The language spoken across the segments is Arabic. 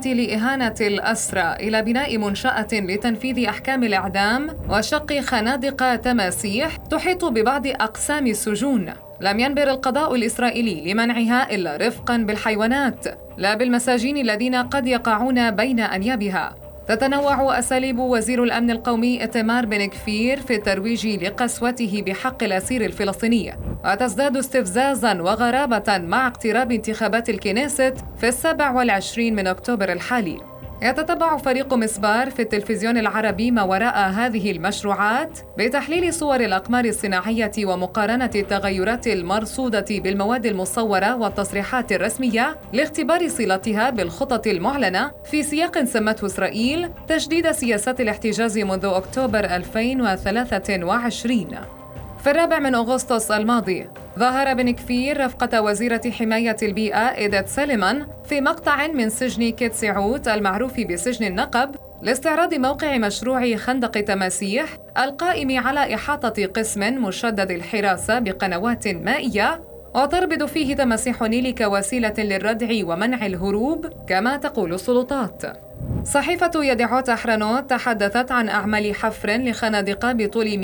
لإهانة الأسرى إلى بناء منشأة لتنفيذ أحكام الإعدام وشق خنادق تماسيح تحيط ببعض أقسام السجون. لم ينبر القضاء الإسرائيلي لمنعها إلا رفقاً بالحيوانات، لا بالمساجين الذين قد يقعون بين أنيابها. تتنوع أساليب وزير الأمن القومي إتمار بن كفير في الترويج لقسوته بحق الأسير الفلسطيني، وتزداد استفزازاً وغرابة مع اقتراب انتخابات الكنيست في 27 من أكتوبر الحالي. يتتبع فريق مسبار في التلفزيون العربي ما وراء هذه المشروعات بتحليل صور الأقمار الصناعية ومقارنة التغيرات المرصودة بالمواد المصورة والتصريحات الرسمية لاختبار صلتها بالخطط المعلنة في سياق سمته إسرائيل تجديد سياسات الاحتجاز منذ أكتوبر 2023. في 4 من أغسطس الماضي ظهر بن كفير رفقة وزيرة حماية البيئة إيديت سليمان في مقطع من سجن كيتسعوت المعروف بسجن النقب لاستعراض موقع مشروع خندق تماسيح القائم على إحاطة قسم مشدد الحراسة بقنوات مائية وتربط فيه تماسيح نيل كوسيلة للردع ومنع الهروب كما تقول السلطات. صحيفة يدعوت أحرنوت تحدثت عن أعمال حفر لخنادق بطول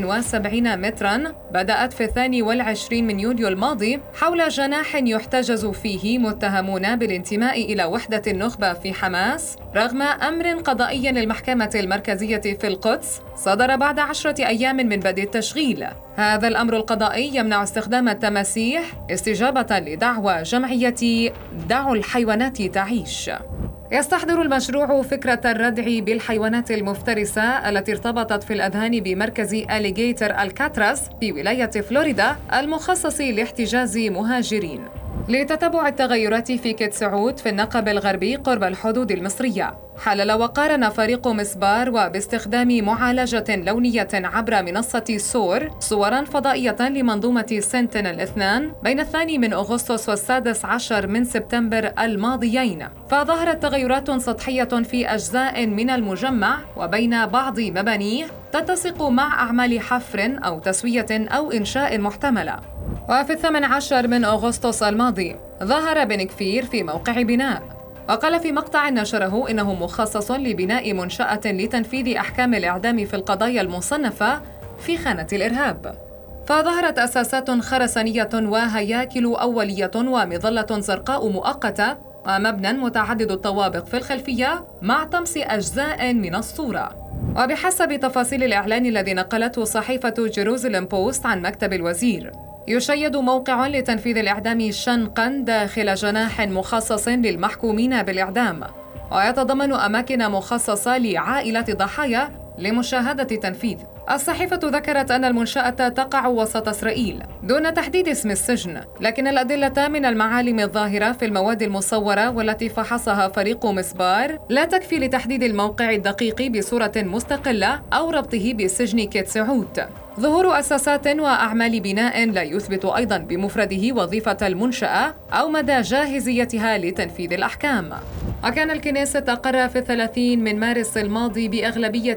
170 متراً بدأت في 22 من يوليو الماضي حول جناح يحتجز فيه متهمون بالانتماء إلى وحدة النخبة في حماس، رغم أمر قضائي للمحكمة المركزية في القدس صدر بعد 10 أيام من بدء التشغيل. هذا الأمر القضائي يمنع استخدام التماسيح استجابة لدعوى جمعية دعوا الحيوانات تعيش. يستحضر المشروع فكرة الردع بالحيوانات المفترسة التي ارتبطت في الأذهان بمركز أليغيتر الكاتراس في ولاية فلوريدا المخصص لاحتجاز مهاجرين. لتتبع التغيرات في كيتسعوت في النقب الغربي قرب الحدود المصرية، حلل وقارن فريق مسبار وباستخدام معالجة لونية عبر منصة سور صوراً فضائية لمنظومة سنتينل 2 بين 2 من أغسطس و16 من سبتمبر الماضيين، فظهرت تغيرات سطحية في أجزاء من المجمع وبين بعض مبانيه تتسق مع أعمال حفر أو تسوية أو إنشاء محتملة. وفي 18 من أغسطس الماضي ظهر بن كفير في موقع بناء وقال في مقطع نشره إنه مخصص لبناء منشأة لتنفيذ أحكام الإعدام في القضايا المصنفة في خانة الإرهاب. فظهرت أساسات خرسانية وهياكل أولية ومظلة زرقاء مؤقتة ومبنى متعدد الطوابق في الخلفية مع طمس أجزاء من الصورة. وبحسب تفاصيل الإعلان الذي نقلته صحيفة جيروزاليم بوست عن مكتب الوزير، يشيد موقع لتنفيذ الإعدام شنقاً داخل جناح مخصص للمحكومين بالإعدام، ويتضمن أماكن مخصصة لعائلة الضحايا لمشاهدة التنفيذ. الصحيفة ذكرت أن المنشأة تقع وسط إسرائيل دون تحديد اسم السجن، لكن الأدلة من المعالم الظاهرة في المواد المصورة والتي فحصها فريق مسبار لا تكفي لتحديد الموقع الدقيق بصورة مستقلة أو ربطه بسجن كيتسعوت. ظهور أساسات وأعمال بناء لا يثبت أيضاً بمفرده وظيفة المنشأة أو مدى جاهزيتها لتنفيذ الأحكام. وكان الكنيست أقر في 30 من مارس الماضي بأغلبية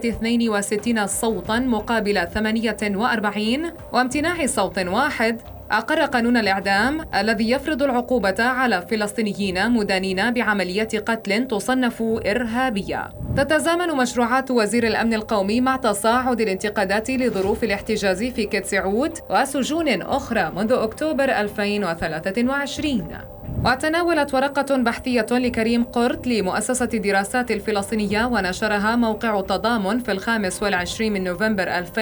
62 صوتاً مقابل 48 وامتناع صوت واحد أقر قانون الإعدام الذي يفرض العقوبة على فلسطينيين مدانين بعمليات قتل تصنف إرهابية. تتزامن مشروعات وزير الأمن القومي مع تصاعد الانتقادات لظروف الاحتجاز في كيتسعوت وسجون أخرى منذ أكتوبر 2023. وتناولت ورقة بحثية لكريم قرط لمؤسسة دراسات الفلسطينية ونشرها موقع التضامن في 25 من نوفمبر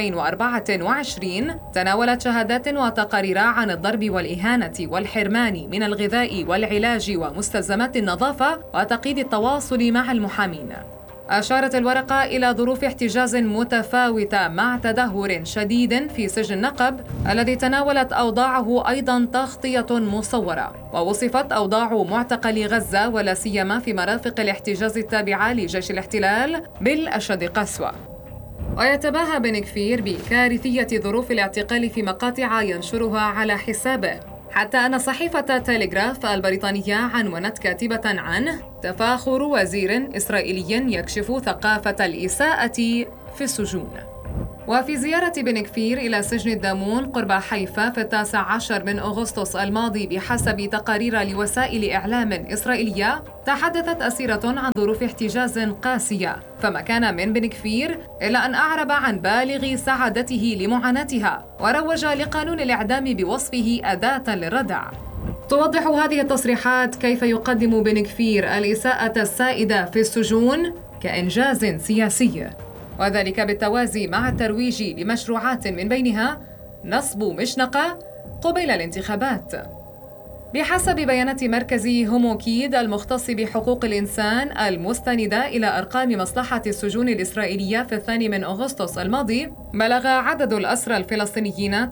2024 تناولت شهادات وتقارير عن الضرب والإهانة والحرمان من الغذاء والعلاج ومستلزمات النظافة وتقييد التواصل مع المحامين. أشارت الورقة إلى ظروف احتجاز متفاوتة مع تدهور شديد في سجن النقب الذي تناولت أوضاعه أيضاً تغطية مصورة، ووصفت أوضاع معتقل غزة ولا سيما في مرافق الاحتجاز التابعة لجيش الاحتلال بالأشد قسوة. ويتباهى بن كفير بكارثية ظروف الاعتقال في مقاطع ينشرها على حسابه، حتى أن صحيفة تيليغراف البريطانية عنونت كاتبة عنه: تفاخر وزير إسرائيلي يكشف ثقافة الإساءة في السجون. وفي زيارة بن كفير إلى سجن الدامون قرب حيفا في 19 من أغسطس الماضي بحسب تقارير لوسائل إعلام إسرائيلية، تحدثت أسيرة عن ظروف احتجاز قاسية، فما كان من بن كفير إلا أن أعرب عن بالغ سعادته لمعاناتها وروج لقانون الإعدام بوصفه أداة للردع. توضح هذه التصريحات كيف يقدم بن كفير الإساءة السائدة في السجون كإنجاز سياسي، وذلك بالتوازي مع الترويج لمشروعات من بينها نصب مشنقة قبيل الانتخابات. بحسب بيانات مركز هوموكيد المختص بحقوق الإنسان المستندة إلى أرقام مصلحة السجون الإسرائيلية في 2 من أغسطس الماضي، بلغ عدد الأسرى الفلسطينيين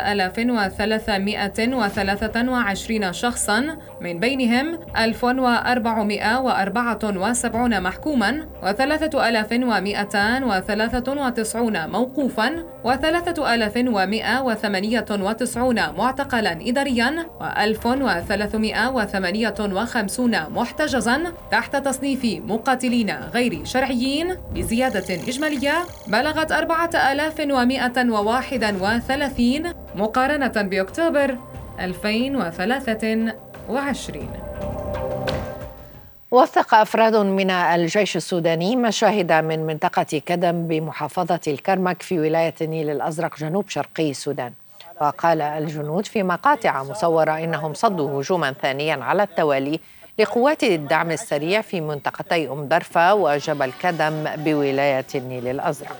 9323 شخصاً، من بينهم 1474 محكوماً و3193 موقوفاً و3198 معتقلاً إدارياً و1358 محتجزاً تحت تصنيف مقاتلين غير شرعيين، بزيادة إجمالية بلغت 4131 مقارنة بأكتوبر 2023. وثق أفراد من الجيش السوداني مشاهد من منطقة كدم بمحافظة الكرمك في ولاية النيل الأزرق جنوب شرقي السودان. وقال الجنود في مقاطع مصورة إنهم صدوا هجوما ثانيا على التوالي لقوات الدعم السريع في منطقتي أم درفة وجبل كدم بولاية النيل الأزرق.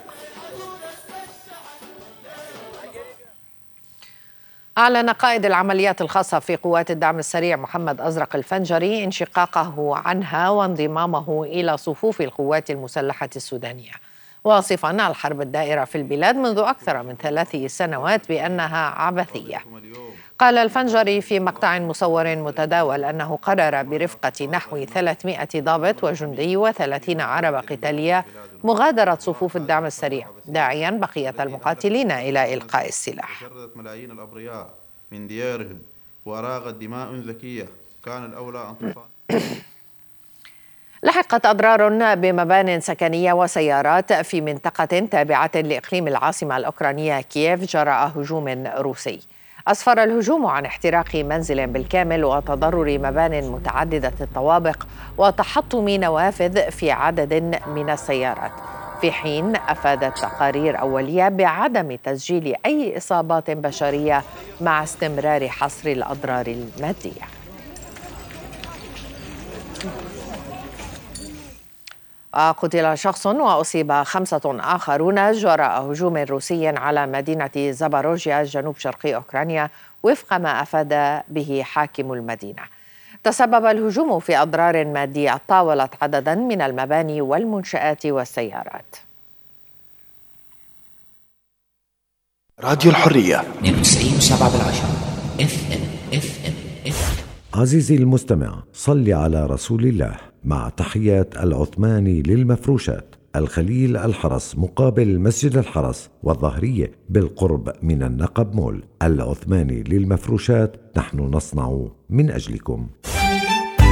أعلن قائد العمليات الخاصة في قوات الدعم السريع محمد أزرق الفنجري انشقاقه عنها وانضمامه إلى صفوف القوات المسلحة السودانية، واصفاً الحرب الدائرة في البلاد منذ أكثر من 3 سنوات بأنها عبثية. قال الفنجري في مقطع مصور متداول أنه قرر برفقة نحو 300 ضابط وجندي و30 عربة قتالية مغادرة صفوف الدعم السريع، داعياً بقية المقاتلين إلى إلقاء السلاح. شردت ملايين الأبرياء من ديارهم وراغت دماء ذكية كان الأولى أن تصان. لحقت أضرار بمبان سكنية وسيارات في منطقة تابعة لإقليم العاصمة الأوكرانية كييف جراء هجوم روسي. أسفر الهجوم عن احتراق منزل بالكامل وتضرر مبان متعددة الطوابق وتحطم نوافذ في عدد من السيارات، في حين أفادت تقارير أولية بعدم تسجيل أي إصابات بشرية مع استمرار حصر الأضرار المادية. قتل شخص وأصيب 5 آخرون جراء هجوم روسي على مدينة زاباروجيا جنوب شرقي أوكرانيا، وفق ما أفاد به حاكم المدينة. تسبب الهجوم في أضرار مادية طاولت عددا من المباني والمنشآت والسيارات. راديو الحرية 92.7 FM. عزيزي المستمع، صل على رسول الله. مع تحيات العثماني للمفروشات، الخليل الحرس مقابل مسجد الحرس والظهرية بالقرب من النقب مول. العثماني للمفروشات، نحن نصنع من أجلكم.